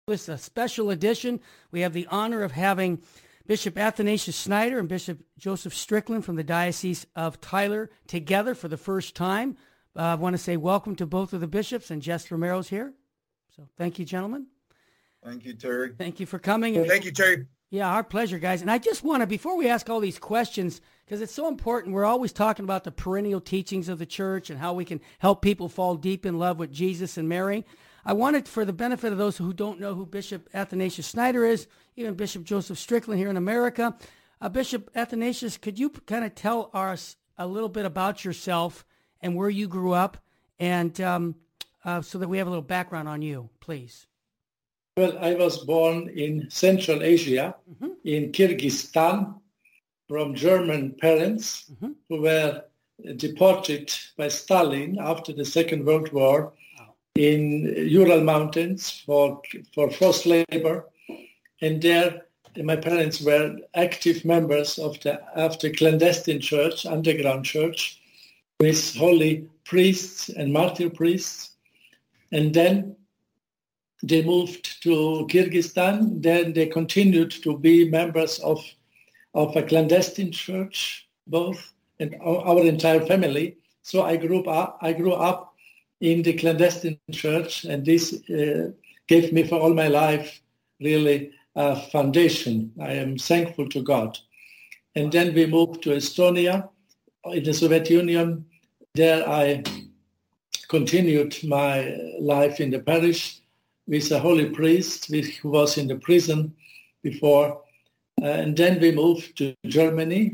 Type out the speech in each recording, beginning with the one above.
It's a special edition. We have the honor of having Bishop Athanasius Schneider and Bishop Joseph Strickland from the Diocese of Tyler together for the first time. I want to say welcome to both of the bishops, and Jess Romero's here. So thank you, gentlemen. Thank you, Terry. Thank you for coming. Thank you, Terry. Yeah, our pleasure, guys. And I just want to, before we ask all these questions, because it's so important, we're always talking about the perennial teachings of the church and how we can help people fall deep in love with Jesus and Mary. I wanted, for the benefit of those who don't know who Bishop Athanasius Schneider is, even Bishop Joseph Strickland here in America, Bishop Athanasius, could you kind of tell us a little bit about yourself and where you grew up, and so that we have a little background on you, please? Well, I was born in Central Asia, in Kyrgyzstan, from German parents who were deported by Stalin after the Second World War in Ural Mountains for forced labor. And there, my parents were active members of the clandestine church, underground church, with holy priests and martyr priests. And then they moved to Kyrgyzstan. Then they continued to be members of a clandestine church, both, and our entire family. So I grew up in the clandestine church, and this gave me for all my life really a foundation. I am thankful to God. And then we moved to Estonia in the Soviet Union. There I continued my life in the parish with a holy priest who was in the prison before. And then we moved to Germany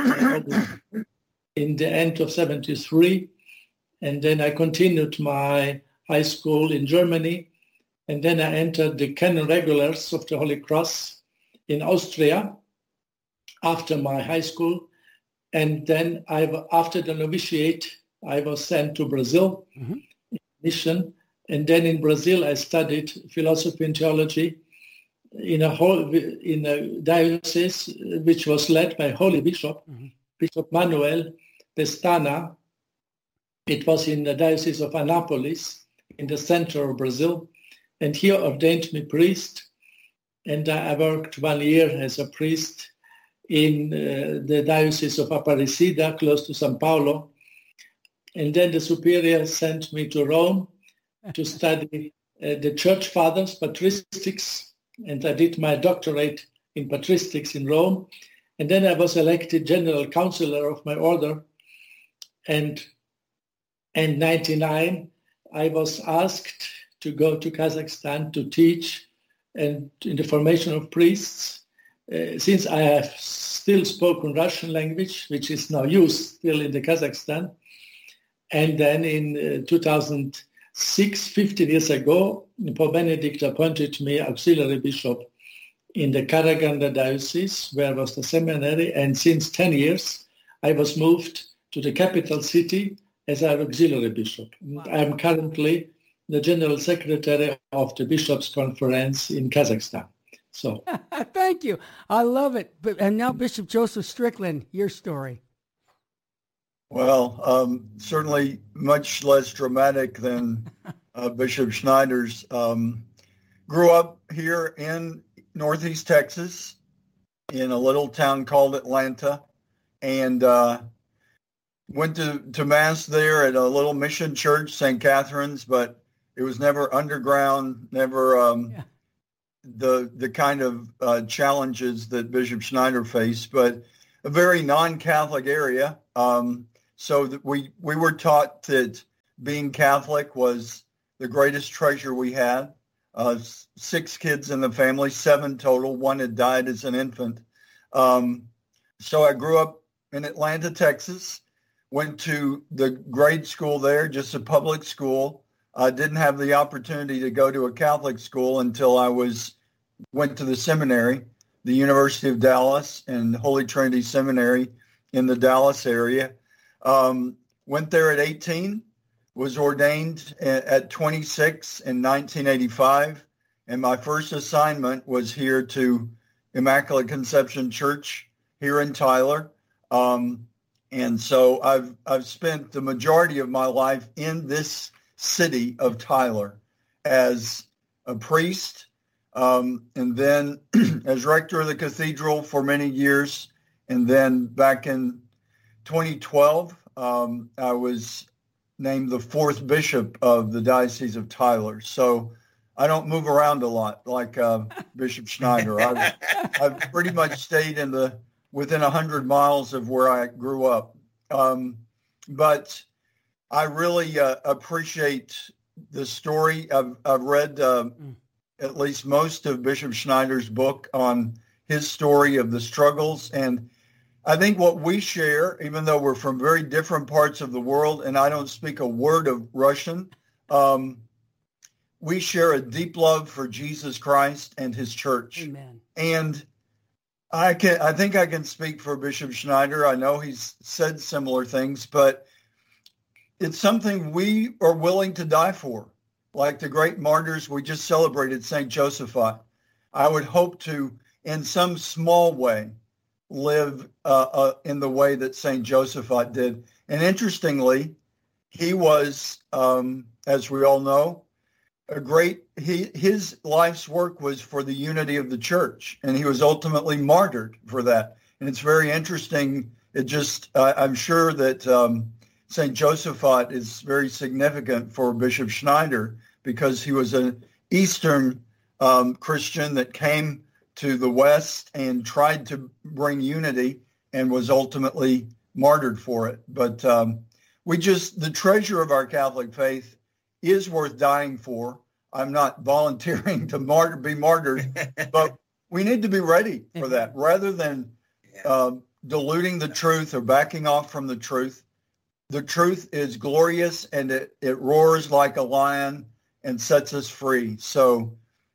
in the end of 1973. And then I continued my high school in Germany. And then I entered the Canon Regulars of the Holy Cross in Austria after my high school. And then after the novitiate, I was sent to Brazil, mission. And then in Brazil, I studied philosophy and theology in a diocese which was led by Holy Bishop, Bishop Manuel Pestana. It was in the Diocese of Anápolis, in the center of Brazil. And he ordained me priest. And I worked 1 year as a priest in the Diocese of Aparecida, close to São Paulo. And then the superior sent me to Rome to study the Church Fathers, patristics. And I did my doctorate in patristics in Rome. And then I was elected general counselor of my order. And in 1999, I was asked to go to Kazakhstan to teach and in the formation of priests. Since I have still spoken Russian language, which is now used still in the Kazakhstan. And then in 2006, 15 years ago, Pope Benedict appointed me auxiliary bishop in the Karaganda diocese, where was the seminary. And since 10 years, I was moved to the capital city as our auxiliary bishop. Wow. I am currently the general secretary of the Bishops' Conference in Kazakhstan. So, thank you. I love it. And now, Bishop Joseph Strickland, your story. Well, certainly much less dramatic than Bishop Schneider's. Grew up here in Northeast Texas in a little town called Atlanta, and went to Mass there at a little mission church, St. Catherine's, but it was never underground, never the kind of challenges that Bishop Schneider faced, but a very non-Catholic area. So that we were taught that being Catholic was the greatest treasure we had. 6 kids in the family, 7 total. 1 had died as an infant. So I grew up in Atlanta, Texas, went to the grade school there, just a public school. I didn't have the opportunity to go to a Catholic school until I went to the seminary, the University of Dallas and Holy Trinity Seminary in the Dallas area. Went there at 18, was ordained at 26 in 1985. And my first assignment was here to Immaculate Conception Church here in Tyler. And so I've spent the majority of my life in this city of Tyler as a priest, and then as rector of the cathedral for many years. And then back in 2012, I was named the fourth bishop of the Diocese of Tyler. So I don't move around a lot like Bishop Schneider. I've pretty much stayed within 100 miles of where I grew up. But I really appreciate the story. I've read at least most of Bishop Schneider's book on his story of the struggles. And I think what we share, even though we're from very different parts of the world, and I don't speak a word of Russian, we share a deep love for Jesus Christ and his church. Amen. And I think I can speak for Bishop Schneider. I know he's said similar things, but it's something we are willing to die for. Like the great martyrs we just celebrated, St. Josaphat. I would hope to, in some small way, live in the way that St. Josaphat did. And interestingly, he was, as we all know, his life's work was for the unity of the church, and he was ultimately martyred for that. And it's very interesting. I'm sure that St. Josaphat is very significant for Bishop Schneider because he was an Eastern Christian that came to the West and tried to bring unity and was ultimately martyred for it. But the treasure of our Catholic faith is worth dying for. I'm not volunteering to be martyred, but we need to be ready for that rather than diluting the truth or backing off from the truth. The truth is glorious, and it roars like a lion and sets us free. So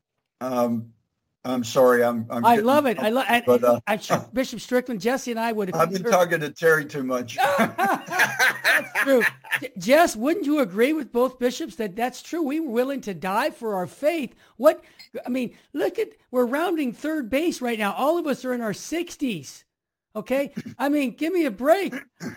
I'm sorry. I love it. I'm sure Bishop Strickland, Jesse, and I would have. I've been talking to Terry too much. That's true. Jess, wouldn't you agree with both bishops that that's true? We were willing to die for our faith. Look we're rounding third base right now. All of us are in our 60s. Okay? I mean, give me a break.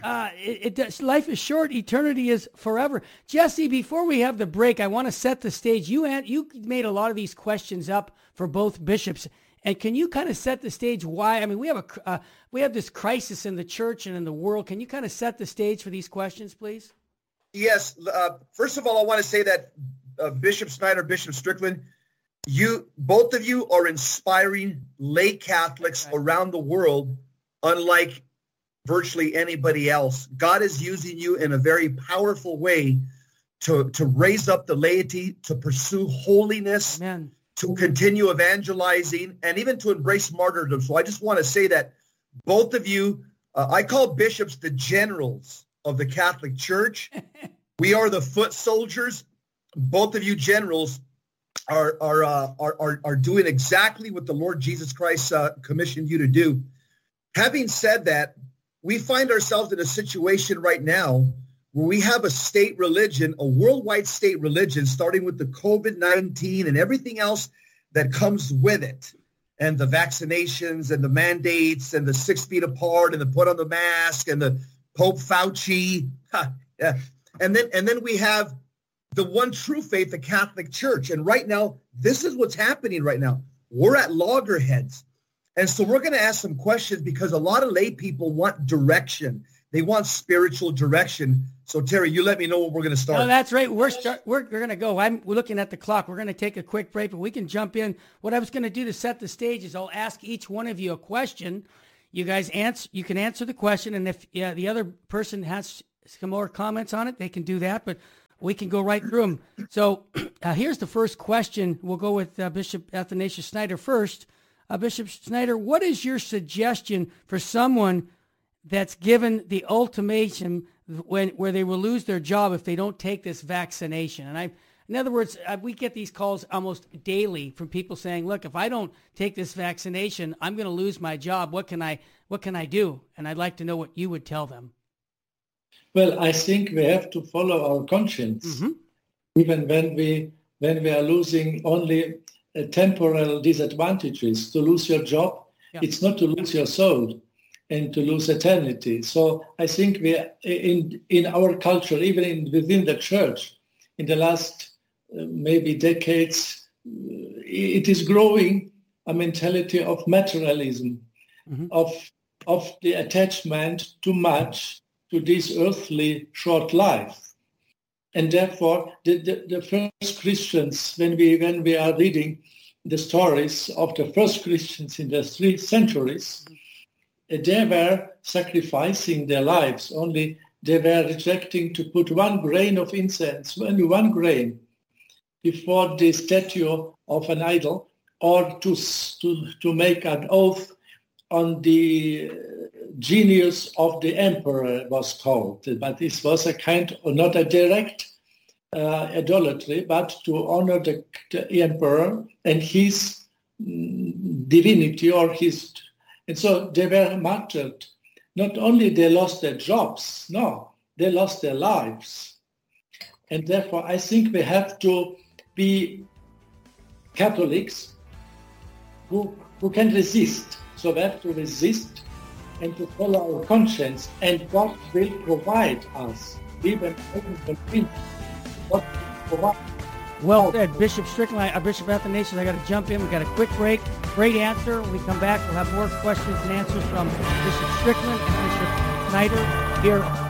Life is short. Eternity is forever. Jesse, before we have the break, I want to set the stage. You made a lot of these questions up for both bishops. And can you kind of set the stage why? I mean, we have this crisis in the church and in the world. Can you kind of set the stage for these questions, please? Yes. First of all, I want to say that Bishop Schneider, Bishop Strickland, both of you are inspiring lay Catholics around the world, unlike virtually anybody else. God is using you in a very powerful way to raise up the laity, to pursue holiness, Amen. To continue evangelizing, and even to embrace martyrdom. So I just want to say that both of you, I call bishops the generals of the Catholic Church. We are the foot soldiers. Both of you generals are doing exactly what the Lord Jesus Christ commissioned you to do. Having said that, we find ourselves in a situation right now where we have a state religion, a worldwide state religion, starting with the COVID-19 and everything else that comes with it, and the vaccinations and the mandates and the 6 feet apart and the put on the mask and the Pope Fauci. Yeah. And then we have the one true faith, the Catholic Church. And right now, this is what's happening right now. We're at loggerheads. And so we're going to ask some questions because a lot of lay people want direction. They want spiritual direction. So, Terry, you let me know when we're going to start. No, that's right. We're going to go. We're looking at the clock. We're going to take a quick break, but we can jump in. What I was going to do to set the stage is I'll ask each one of you a question. You guys you can answer the question, and if the other person has some more comments on it, they can do that, but we can go right through them. So here's the first question. We'll go with Bishop Athanasius Schneider first. Bishop Schneider, what is your suggestion for someone that's given the ultimatum where they will lose their job if they don't take this vaccination? And in other words, we get these calls almost daily from people saying, look, if I don't take this vaccination, I'm going to lose my job. What can I do? And I'd like to know what you would tell them. Well, I think we have to follow our conscience, even when we are losing only temporal disadvantages. To lose your job, it's not to lose your soul and to lose eternity. So I think we in our culture, even within the church, in the last maybe decades, it is growing a mentality of materialism, of the attachment too much to this earthly short life. And therefore, the first Christians, when we are reading the stories of the first Christians in the 3 centuries, they were sacrificing their lives. Only they were rejecting to put 1 grain of incense, only 1 grain, before the statue of an idol, or to make an oath on the genius of the emperor, was called. But this was a kind of, not a direct idolatry, but to honor the emperor and his divinity or his. And so they were martyred. Not only they lost their jobs, no, they lost their lives. And therefore, I think we have to be Catholics who can resist. So we have to resist and to follow our conscience, and God will provide us. Even God will provide. Well said, Bishop Strickland, Bishop Athanasius. I got to jump in. We got a quick break. Great answer. When we come back, we'll have more questions and answers from Bishop Strickland and Bishop Schneider here